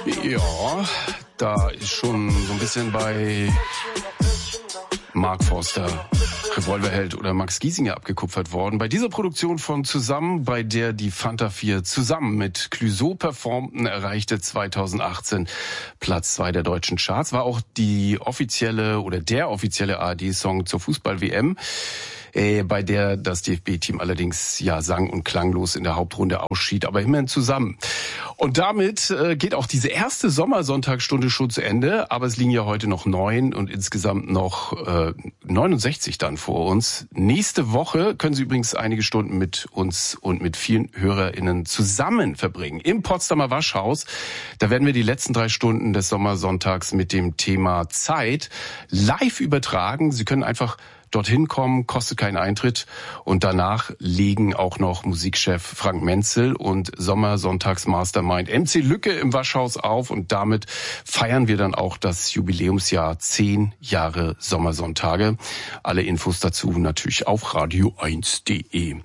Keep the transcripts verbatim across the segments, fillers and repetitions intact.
Ja, da ist schon so ein bisschen bei Mark Forster, Revolverheld oder Max Giesinger abgekupfert worden. Bei dieser Produktion von Zusammen, bei der die Fanta vier zusammen mit Clouseau performten, erreichte zweitausendachtzehn Platz zwei der deutschen Charts. War auch die offizielle oder der offizielle A R D-Song zur Fußball-W M. Äh, bei der das D F B-Team allerdings ja sang- und klanglos in der Hauptrunde ausschied, aber immerhin zusammen. Und damit äh, geht auch diese erste Sommersonntagsstunde schon zu Ende, aber es liegen ja heute noch neun und insgesamt noch äh, neunundsechzig dann vor uns. Nächste Woche können Sie übrigens einige Stunden mit uns und mit vielen HörerInnen zusammen verbringen im Potsdamer Waschhaus. Da werden wir die letzten drei Stunden des Sommersonntags mit dem Thema Zeit live übertragen. Sie können einfach dorthin kommen, kostet keinen Eintritt, und danach legen auch noch Musikchef Frank Menzel und Sommersonntags-Mastermind M C Lücke im Waschhaus auf, und damit feiern wir dann auch das Jubiläumsjahr zehn Jahre Sommersonntage. Alle Infos dazu natürlich auf radio eins punkt de.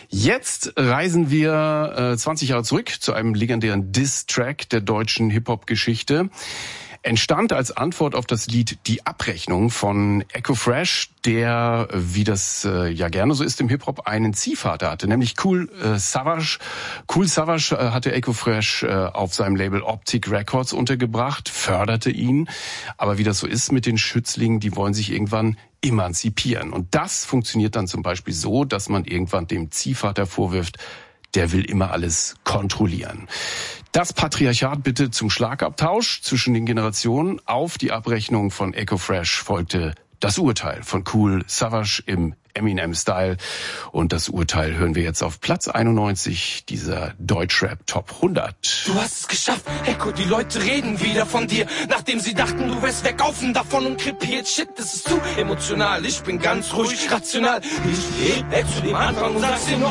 Jetzt reisen wir äh, zwanzig Jahre zurück zu einem legendären Diss-Track der deutschen Hip-Hop-Geschichte. Entstand als Antwort auf das Lied Die Abrechnung von Echo Fresh, der, wie das äh, ja gerne so ist im Hip-Hop, einen Ziehvater hatte, nämlich Kool äh, Savas. Kool Savas äh, hatte Echo Fresh äh, auf seinem Label Optic Records untergebracht, förderte ihn. Aber wie das so ist mit den Schützlingen, die wollen sich irgendwann emanzipieren. Und das funktioniert dann zum Beispiel so, dass man irgendwann dem Ziehvater vorwirft, der will immer alles kontrollieren. Das Patriarchat bitte zum Schlagabtausch zwischen den Generationen. Auf die Abrechnung von Echo Fresh folgte das Urteil von Kool Savas im Eminem-Style. Und das Urteil hören wir jetzt auf Platz einundneunzig dieser Deutschrap Top hundert. Du hast es geschafft, Echo, die Leute reden wieder von dir, nachdem sie dachten, du wärst weggaufen davon und krepiert. Shit, das ist zu emotional, ich bin ganz ruhig, rational. Ich geh weg zu dem Anfang und sag's dir noch